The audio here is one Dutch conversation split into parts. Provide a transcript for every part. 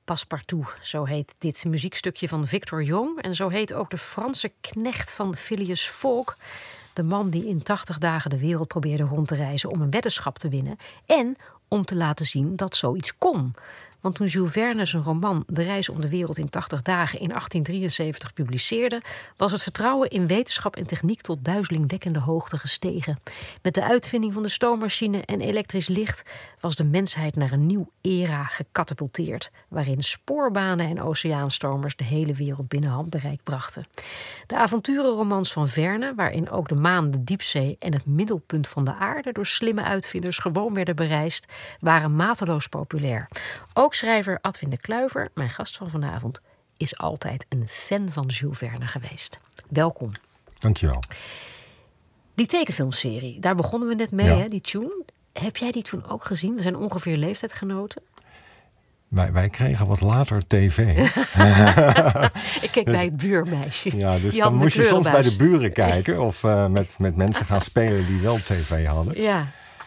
Passepartout, zo heet dit muziekstukje van Victor Jong. En zo heet ook de Franse knecht van Phileas Fogg. De man die in 80 dagen de wereld probeerde rond te reizen om een weddenschap te winnen. En om te laten zien dat zoiets kon. Want toen Jules Verne zijn roman De Reis om de Wereld in 80 dagen in 1873 publiceerde, was het vertrouwen in wetenschap en techniek tot duizelingwekkende hoogte gestegen. Met de uitvinding van de stoommachine en elektrisch licht was de mensheid naar een nieuw era gecatapulteerd, waarin spoorbanen en oceaanstomers de hele wereld binnen handbereik brachten. De avonturenromans van Verne, waarin ook de maan, de diepzee en het middelpunt van de aarde door slimme uitvinders gewoon werden bereisd, waren mateloos populair. Ook schrijver Adwin de Kluiver, mijn gast van vanavond, is altijd een fan van Jules Verne geweest. Welkom. Dankjewel. Die tekenfilmserie, daar begonnen we net mee, hè, die tune. Heb jij die toen ook gezien? We zijn ongeveer leeftijdgenoten. Wij kregen wat later tv. Ik keek bij het buurmeisje. Ja, dus dan moest je soms bij de buren kijken of met mensen gaan spelen die wel tv hadden. Ja.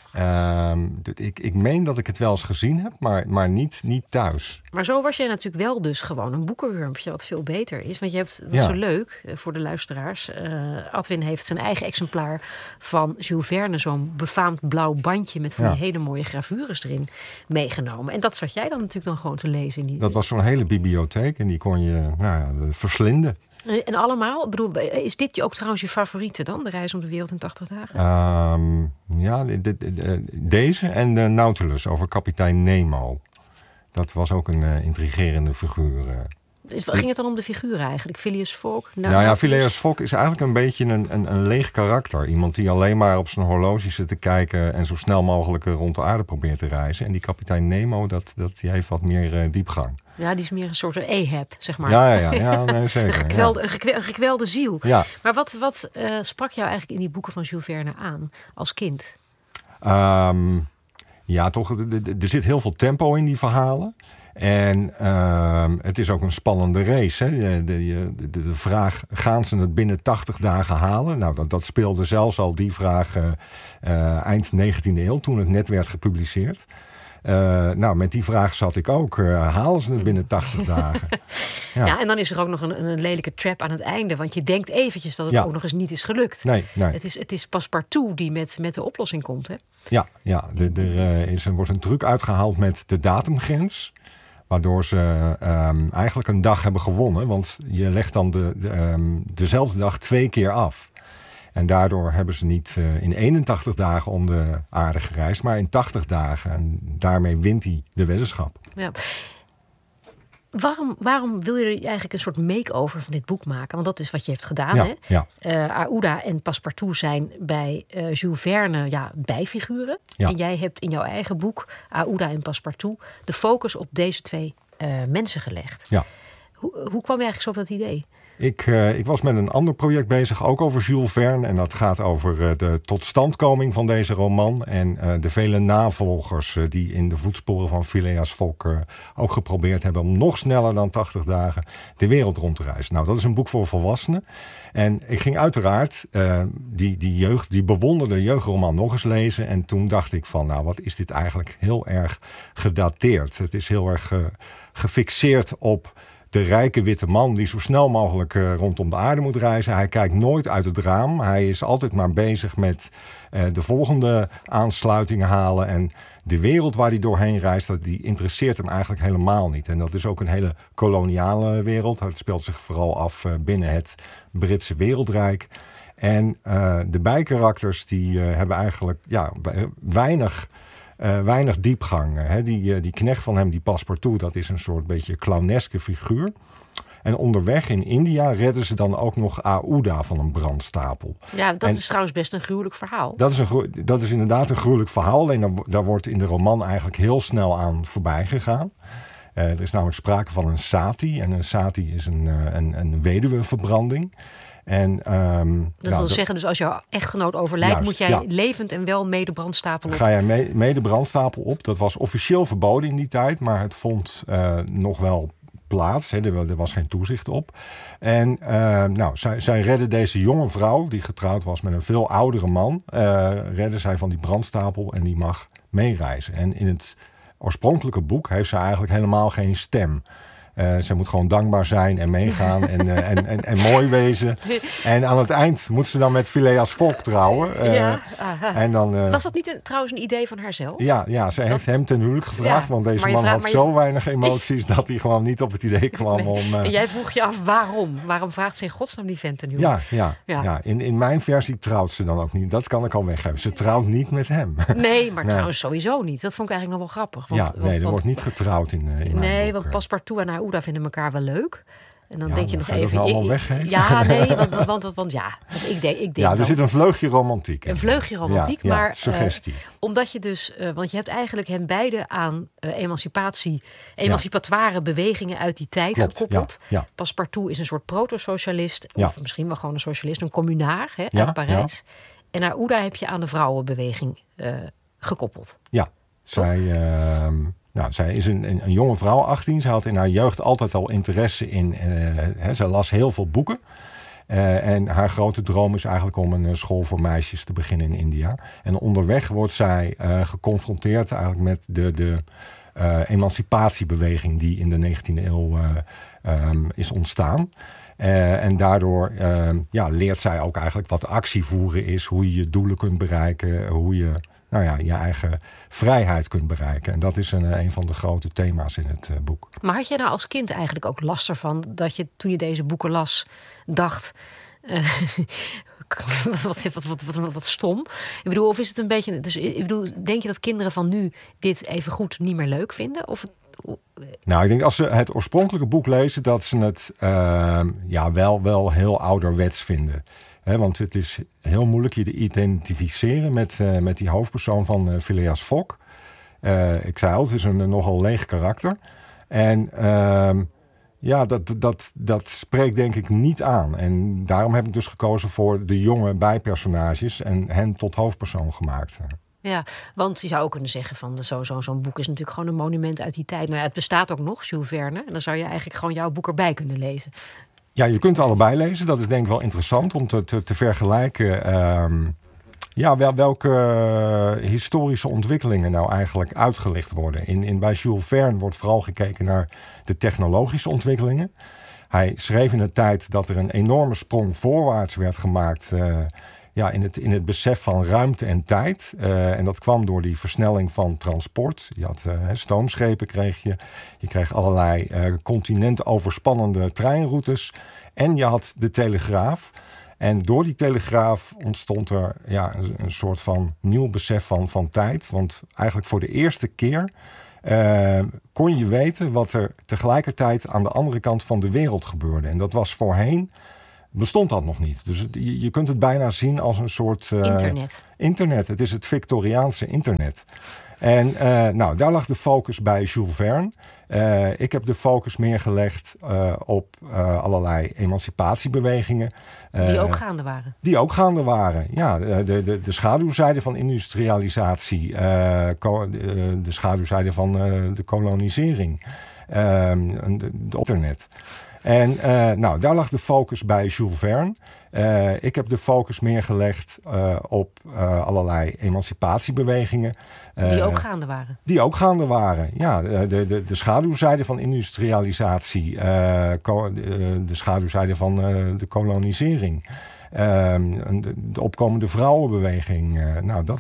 Ik meen dat ik het wel eens gezien heb, maar niet thuis. Maar zo was jij natuurlijk wel dus gewoon een boekenwurmpje, wat veel beter is. Want je hebt, dat is zo leuk voor de luisteraars. Adwin heeft zijn eigen exemplaar van Jules Verne, zo'n befaamd blauw bandje met van die hele mooie gravures erin meegenomen. En dat zat jij dan natuurlijk dan gewoon te lezen. Dat was zo'n hele bibliotheek en die kon je verslinden. En allemaal? Ik bedoel, is dit ook trouwens je favoriete dan? De Reis om de Wereld in 80 dagen? Deze en de Nautilus over kapitein Nemo. Dat was ook een intrigerende figuur. Ging het dan om de figuren eigenlijk? Phileas Fogg? Phileas Fogg is eigenlijk een beetje een leeg karakter. Iemand die alleen maar op zijn horloge zit te kijken en zo snel mogelijk rond de aarde probeert te reizen. En die kapitein Nemo, die heeft wat meer diepgang. Ja, die is meer een soort Ahab, zeg maar. Ja, nee, zeker. Een gekwelde ziel. Ja. Maar wat sprak jou eigenlijk in die boeken van Jules Verne aan als kind? Toch, er zit heel veel tempo in die verhalen. En het is ook een spannende race. Hè? De vraag, gaan ze het binnen 80 dagen halen? Nou, dat speelde zelfs al die vraag eind 19e eeuw, toen het net werd gepubliceerd. Met die vraag zat ik ook. Halen ze het binnen 80 dagen? Ja, en dan is er ook nog een lelijke trap aan het einde. Want je denkt eventjes dat het ook nog eens niet is gelukt. Nee. Het is Passepartout die met de oplossing komt, hè? Er wordt een truc uitgehaald met de datumgrens. Waardoor ze eigenlijk een dag hebben gewonnen. Want je legt dan dezelfde dag 2 keer af. En daardoor hebben ze niet in 81 dagen om de aarde gereisd, maar in 80 dagen. En daarmee wint hij de weddenschap. Ja. Waarom wil je er eigenlijk een soort make-over van dit boek maken? Want dat is wat je hebt gedaan. Ja, hè? ja. Aouda en Passepartout zijn bij Jules Verne bijfiguren. Ja. En jij hebt in jouw eigen boek, Aouda en Passepartout, de focus op deze 2 mensen gelegd. Ja. Hoe kwam je eigenlijk zo op dat idee? Ik was met een ander project bezig, ook over Jules Verne. En dat gaat over de totstandkoming van deze roman. En de vele navolgers die in de voetsporen van Phileas Fogg ook geprobeerd hebben om nog sneller dan 80 dagen de wereld rond te reizen. Nou, dat is een boek voor volwassenen. En ik ging uiteraard die bewonderde jeugdroman nog eens lezen. En toen dacht ik van, wat is dit eigenlijk heel erg gedateerd. Het is heel erg gefixeerd op de rijke witte man die zo snel mogelijk rondom de aarde moet reizen. Hij kijkt nooit uit het raam. Hij is altijd maar bezig met de volgende aansluitingen halen. En de wereld waar hij doorheen reist, die interesseert hem eigenlijk helemaal niet. En dat is ook een hele koloniale wereld. Het speelt zich vooral af binnen het Britse wereldrijk. En de bijkarakters die hebben eigenlijk weinig diepgang. Die knecht van hem, die Passepartout, dat is een soort beetje clowneske figuur. En onderweg in India redden ze dan ook nog Aouda van een brandstapel. Ja, dat is trouwens best een gruwelijk verhaal. Dat is inderdaad een gruwelijk verhaal. Alleen daar wordt in de roman eigenlijk heel snel aan voorbij gegaan. Er is namelijk sprake van een sati. En een sati is een weduweverbranding. En, dat wil zeggen, dus als jouw echtgenoot overlijdt, juist, moet jij levend en wel mee de brandstapel op? Ga jij mee de brandstapel op. Dat was officieel verboden in die tijd, maar het vond nog wel plaats. Er was geen toezicht op. En zij redden deze jonge vrouw, die getrouwd was met een veel oudere man, redden zij van die brandstapel en die mag meereizen. En in het oorspronkelijke boek heeft ze eigenlijk helemaal geen stem. Ze moet gewoon dankbaar zijn en meegaan en mooi wezen. En aan het eind moet ze dan met Phileas Fogg trouwen. En dan, was dat niet trouwens een idee van haarzelf? Ja, ze heeft hem ten huwelijk gevraagd. Want deze man had zo weinig emoties dat hij gewoon niet op het idee kwam om... En jij vroeg je af waarom? Waarom vraagt ze in godsnaam die vent ten huwelijk? Ja. In mijn versie trouwt ze dan ook niet. Dat kan ik al weggeven. Ze trouwt niet met hem. Nee, maar trouwens sowieso niet. Dat vond ik eigenlijk nog wel grappig. Want, er wordt niet getrouwd in mijn boek. Want Passepartout en Aouda vinden elkaar wel leuk. En dan denk je nog even... allemaal weggeven? Ja, nee, want ik denk... Ja, er zit een vleugje romantiek in. Een vleugje romantiek, maar... suggestie. Omdat je dus... want je hebt eigenlijk hen beide aan emancipatoire bewegingen uit die tijd gekoppeld. Ja. Passepartout is een soort proto-socialist. Of misschien wel gewoon een socialist, een communaar uit Parijs. Ja. En Aouda heb je aan de vrouwenbeweging gekoppeld. Ja, zij is een jonge vrouw, 18. Ze had in haar jeugd altijd al interesse in... Ze las heel veel boeken. En haar grote droom is eigenlijk om een school voor meisjes te beginnen in India. En onderweg wordt zij geconfronteerd eigenlijk met de emancipatiebeweging... die in de 19e eeuw is ontstaan. En daardoor leert zij ook eigenlijk wat actie voeren is... hoe je je doelen kunt bereiken, hoe je... je eigen vrijheid kunt bereiken. En dat is een van de grote thema's in het boek. Maar had jij nou als kind eigenlijk ook last ervan... dat je toen je deze boeken las, dacht... wat stom. Ik bedoel, of is het een beetje... Dus, denk je dat kinderen van nu dit even goed niet meer leuk vinden? Of Nou, ik denk als ze het oorspronkelijke boek lezen... dat ze het wel heel ouderwets vinden... want het is heel moeilijk je te identificeren met die hoofdpersoon van Phileas Fogg. Ik zei al, het is een nogal leeg karakter. En dat spreekt denk ik niet aan. En daarom heb ik dus gekozen voor de jonge bijpersonages... en hen tot hoofdpersoon gemaakt. Ja, want je zou ook kunnen zeggen van zo'n boek is natuurlijk gewoon een monument uit die tijd. Nou ja, het bestaat ook nog, Jules Verne. En dan zou je eigenlijk gewoon jouw boek erbij kunnen lezen. Ja, je kunt allebei lezen. Dat is denk ik wel interessant om te vergelijken... welke historische ontwikkelingen nou eigenlijk uitgelicht worden. Bij Jules Verne wordt vooral gekeken naar de technologische ontwikkelingen. Hij schreef in een tijd dat er een enorme sprong voorwaarts werd gemaakt... in het besef van ruimte en tijd. En dat kwam door die versnelling van transport. Je had stoomschepen kreeg je. Je kreeg allerlei continentoverspannende treinroutes. En je had de telegraaf. En door die telegraaf ontstond er een soort van nieuw besef van tijd. Want eigenlijk voor de eerste keer kon je weten wat er tegelijkertijd aan de andere kant van de wereld gebeurde. En dat was voorheen... bestond dat nog niet. Dus je kunt het bijna zien als een soort... internet. Het is het Victoriaanse internet. En daar lag de focus bij Jules Verne. Ik heb de focus meer gelegd op allerlei emancipatiebewegingen. Die ook gaande waren. Die ook gaande waren, ja. De schaduwzijde van industrialisatie. De schaduwzijde van de kolonisering. De internet. En daar lag de focus bij Jules Verne. Ik heb de focus meer gelegd op allerlei emancipatiebewegingen. Die ook gaande waren. Die ook gaande waren, ja. De schaduwzijde van industrialisatie. De schaduwzijde van de kolonisering. De opkomende vrouwenbeweging. Dat